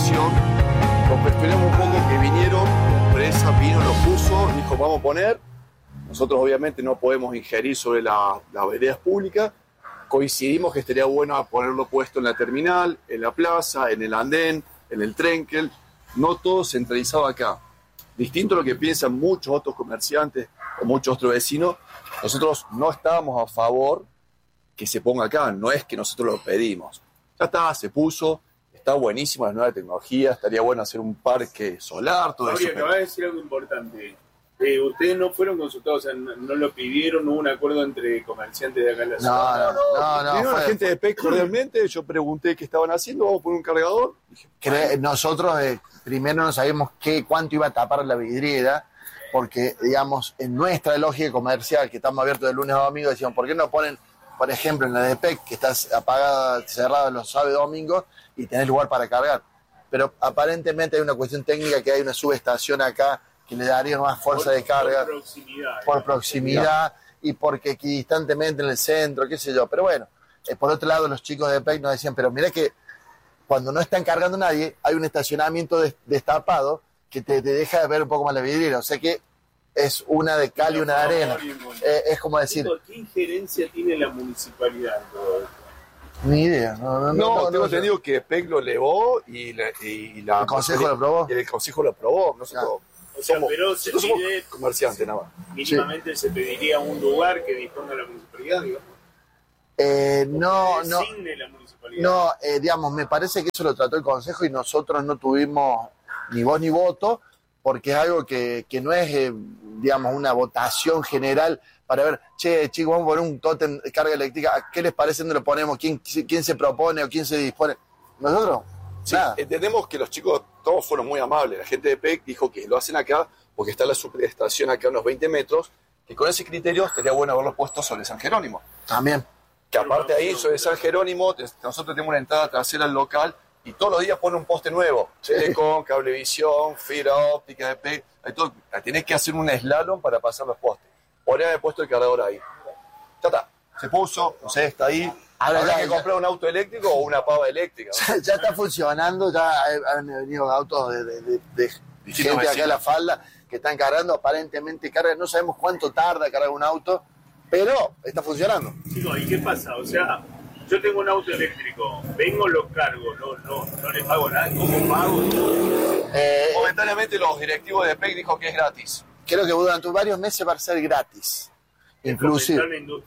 licitación, lo cuestionamos un poco que vinieron, la empresa vino, lo puso, dijo vamos a poner, nosotros obviamente no podemos ingerir sobre las veredas públicas, coincidimos que estaría bueno ponerlo puesto en la terminal, en la plaza, en el andén, en el Trenkel, no todo centralizado acá. Distinto a lo que piensan muchos otros comerciantes o muchos otros vecinos, nosotros no estábamos a favor que se ponga acá, no es que nosotros lo pedimos. Ya está, se puso, está buenísima la nueva tecnología, estaría bueno hacer un parque solar, todo eso. Oye, acabas de decir algo importante. Ustedes no fueron consultados, o sea, no lo pidieron, no hubo un acuerdo entre comerciantes de acá en la ciudad. No. Vino la gente de PEC cordialmente, yo pregunté qué estaban haciendo, vamos a poner un cargador. Dije, nosotros primero no sabíamos cuánto iba a tapar la vidriera, porque, digamos, en nuestra lógica comercial, que estamos abiertos de lunes a domingo, decíamos, ¿por qué no ponen, por ejemplo, en la de PEC, que está apagada, cerrada los sábados y domingos, y tenés lugar para cargar? Pero aparentemente hay una cuestión técnica, que hay una subestación acá que le daría más fuerza de carga. Por proximidad, y porque equidistantemente en el centro, qué sé yo. Pero bueno, por otro lado, los chicos de PEC nos decían, pero mirá que cuando no están cargando nadie, hay un estacionamiento destapado que te deja de ver un poco más la vidriera. O sea que es una de cal y una de arena. Es como decir... ¿Qué injerencia tiene la municipalidad en todo esto? Ni idea. No, tengo entendido que PEC lo elevó y ¿El Consejo lo aprobó? Y el Consejo lo aprobó. Nosotros pero se somos pide, comerciantes nada más. Mínimamente se pediría un lugar que disponga la municipalidad, digamos. No, digamos, me parece que eso lo trató el Consejo y nosotros no tuvimos ni voz ni voto, porque es algo que no es, digamos, una votación general para ver, chicos, vamos a poner un tótem de carga eléctrica, ¿qué les parece? ¿Dónde lo ponemos? ¿Quién se propone o quién se dispone? ¿Nosotros? Sí, entendemos que los chicos todos fueron muy amables. La gente de PEC dijo que lo hacen acá porque está la subestación acá a unos 20 metros, que con ese criterio estaría bueno haberlos puesto sobre San Jerónimo. También. Que aparte ahí, sobre San Jerónimo, nosotros tenemos una entrada trasera al local y todos los días ponen un poste nuevo. Telecom, Cablevisión, fibra óptica de PEC. Tenés que hacer un slalom para pasar los postes. Por ahí he puesto el cargador ahí. Ya está. Se puso, no sé, está ahí. Habrá que comprar un auto eléctrico o una pava eléctrica, ¿no? Ya está funcionando, ya han venido autos de gente acá en la falda que están cargando, aparentemente cargan, no sabemos cuánto tarda cargar un auto, pero está funcionando. Chicos, ¿y qué pasa? O sea, yo tengo un auto eléctrico, vengo, lo cargo, no le pago nada, ¿cómo pago? Momentáneamente los directivos de PEC dijo que es gratis. Creo que durante varios meses va a ser gratis. Inclusive.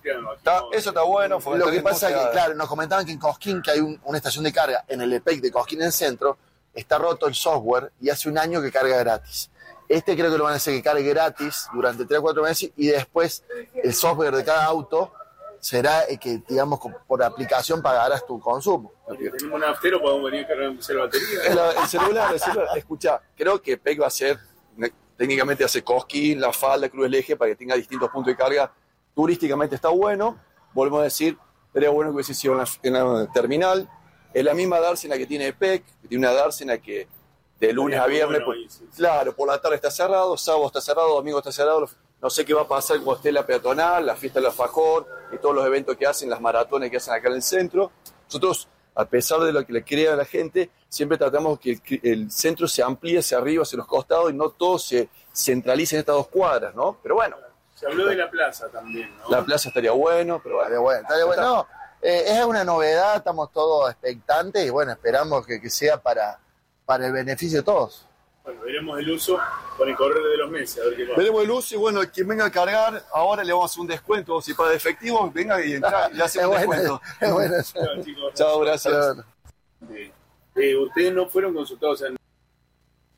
Eso está bueno. Lo que pasa es que, claro, nos comentaban que en Cosquín, que hay una estación de carga en el EPEC de Cosquín en el centro, está roto el software y hace un año que carga gratis. Creo que lo van a hacer que cargue gratis durante 3 o 4 meses y después el software de cada auto será que, digamos, por aplicación pagarás tu consumo. Tenemos un naftero, podemos venir a cargar la batería. El celular, escuchá, creo que PEC va a ser, técnicamente hace Cosquín, La Falda, Cruz del Eje, para que tenga distintos puntos de carga. Turísticamente está bueno, volvemos a decir, sería bueno que hubiese sido en la terminal. Es la misma dársena que tiene PEC, que tiene una dársena que de lunes a viernes, claro, por la tarde está cerrado, sábado está cerrado, domingo está cerrado. No sé qué va a pasar cuando esté la peatonal, la fiesta del alfajor y todos los eventos que hacen, las maratones que hacen acá en el centro. Nosotros, a pesar de lo que le crea a la gente, siempre tratamos que el centro se amplíe hacia arriba, hacia los costados y no todo se centralice en estas 2 cuadras, ¿no? Pero bueno. Se habló de la plaza también, ¿no? La plaza estaría bueno, pero bueno. Estaría bueno. No, es una novedad, estamos todos expectantes y bueno, esperamos que sea para el beneficio de todos. Bueno, veremos el uso con el correr de los meses, a ver qué pasa. Veremos el uso y bueno, quien venga a cargar, ahora le vamos a hacer un descuento. Si para efectivo, venga y entra y le hacemos un descuento. Es bueno. Chao, chicos. Chao, gracias. Ustedes no fueron consultados en